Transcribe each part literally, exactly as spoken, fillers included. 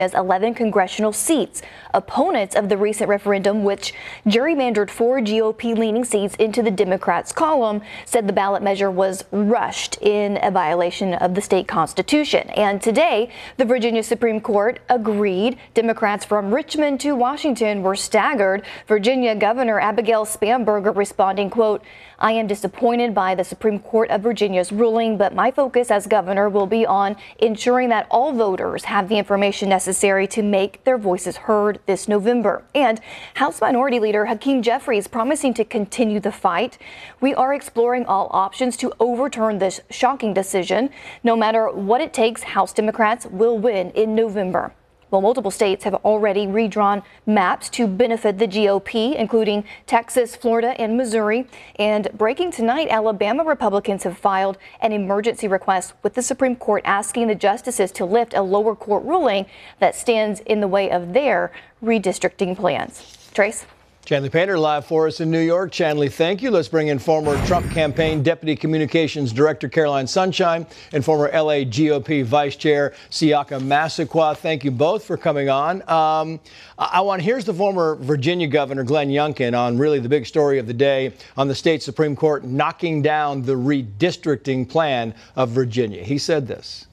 as eleven congressional seats. Opponents of the recent referendum, which gerrymandered four G O P-leaning seats into the Democrats' column, said the ballot measure was rushed in a violation of the state constitution. And today, the Virginia Supreme Court agreed. Democrats from Richmond to Washington were staggered. Virginia Governor Abigail Spanberger responding, quote, "I am disappointed by the Supreme Court of Virginia's ruling, but my focus as governor will be on ensuring that all voters have the information necessary to make their voices heard this November." And House Minority Leader Hakeem Jeffries promising to continue the fight. "We are exploring all options to overturn this shocking decision. No matter what it takes, House Democrats will win in November." Well, multiple states have already redrawn maps to benefit the G O P, including Texas, Florida, and Missouri. And breaking tonight, Alabama Republicans have filed an emergency request with the Supreme Court asking the justices to lift a lower court ruling that stands in the way of their redistricting plans. Trace? Chanley Painter live for us in New York. Chanley, thank you. Let's bring in former Trump campaign Deputy Communications Director Caroline Sunshine and former L A G O P Vice Chair Siaka Massaquoi. Thank you both for coming on. Um, I, I want here's the former Virginia Governor Glenn Youngkin on really the big story of the day on the state Supreme Court knocking down the redistricting plan of Virginia. He said this.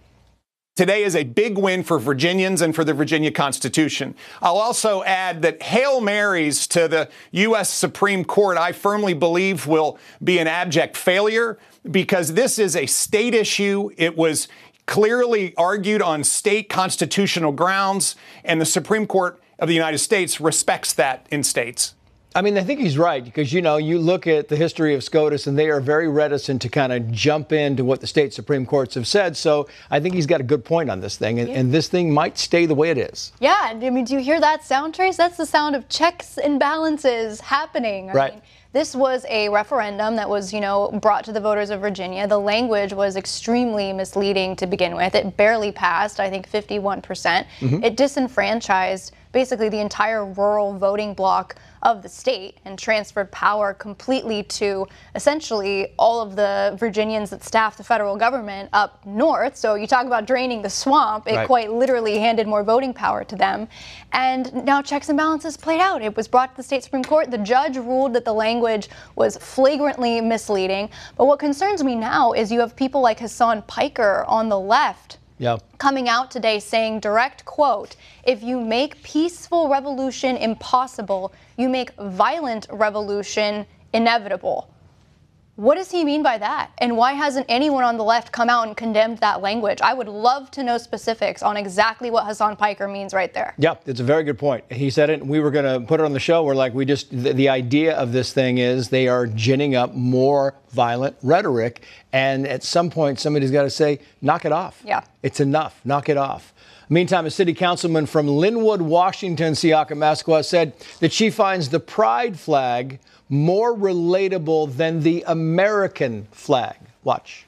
Today is a big win for Virginians and for the Virginia Constitution. I'll also add that Hail Marys to the U S Supreme Court, I firmly believe, will be an abject failure because this is a state issue. It was clearly argued on state constitutional grounds, and the Supreme Court of the United States respects that in states. I mean, I think he's right because, you know, you look at the history of SCOTUS and they are very reticent to kind of jump into what the state Supreme Courts have said. So I think he's got a good point on this thing. And, yeah. and this thing might stay the way it is. Yeah. I mean, do you hear that sound, Trace? That's the sound of checks and balances happening. I right. mean, this was a referendum that was, you know, brought to the voters of Virginia. The language was extremely misleading to begin with. It barely passed, I think, fifty-one percent. Mm-hmm. It disenfranchised basically the entire rural voting bloc of the state and transferred power completely to essentially all of the Virginians that staff the federal government up north. So you talk about draining the swamp, it right. quite literally handed more voting power to them. And now checks and balances played out. It was brought to the state Supreme Court. The judge ruled that the language was flagrantly misleading. But what concerns me now is you have people like Hasan Piker on the left Yep. coming out today saying, direct quote, "If you make peaceful revolution impossible, you make violent revolution inevitable." What does he mean by that? And why hasn't anyone on the left come out and condemned that language? I would love to know specifics on exactly what Hasan Piker means right there. Yep, it's a very good point. He said it, and we were going to put it on the show. We're like, we just, the, the idea of this thing is they are ginning up more violent rhetoric. And at some point, somebody's got to say, knock it off. Yeah. It's enough. Knock it off. Meantime, a city councilman from Linwood, Washington, Siaka Massaquoi, said that she finds the pride flag more relatable than the American flag. Watch.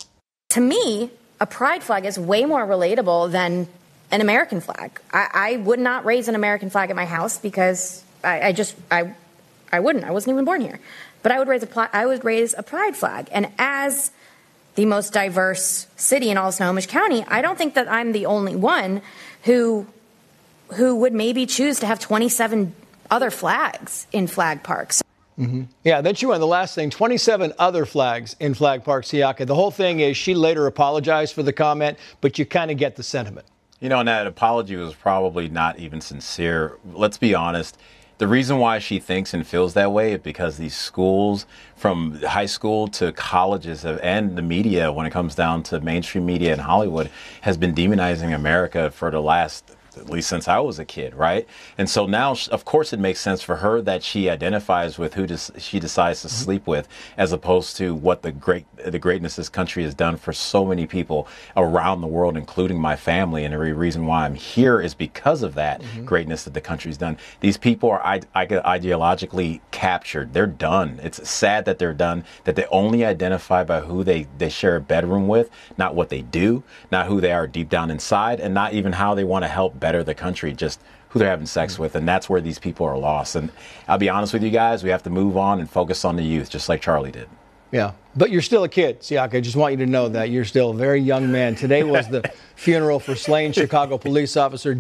To me, a pride flag is way more relatable than an American flag. I, I would not raise an American flag at my house because I, I just, I, I wouldn't. I wasn't even born here. But I would raise a, I would raise a pride flag. And as the most diverse city in all of Snohomish County, I don't think that I'm the only one who, who would maybe choose to have twenty-seven other flags in flag parks. Mm-hmm. Yeah, then she went the last thing, twenty-seven other flags in Flag Park, Siaka. The whole thing is she later apologized for the comment, but you kind of get the sentiment. You know, and that apology was probably not even sincere. Let's be honest. The reason why she thinks and feels that way is because these schools, from high school to colleges and the media, when it comes down to mainstream media in Hollywood, has been demonizing America for the last, at least since I was a kid, right? And so now, of course, it makes sense for her that she identifies with who des- she decides to mm-hmm. sleep with, as opposed to what the great the greatness this country has done for so many people around the world, including my family. And the reason why I'm here is because of that mm-hmm. greatness that the country's done. These people are I- I- ideologically captured. They're done. It's sad that they're done, that they only identify by who they, they share a bedroom with, not what they do, not who they are deep down inside, and not even how they want to help better the country, just who they're having sex with. And that's where these people are lost. And I'll be honest with you guys, we have to move on and focus on the youth, just like Charlie did. Yeah, but you're still a kid, Siaka. I just want you to know that you're still a very young man. Today was the funeral for slain Chicago police officer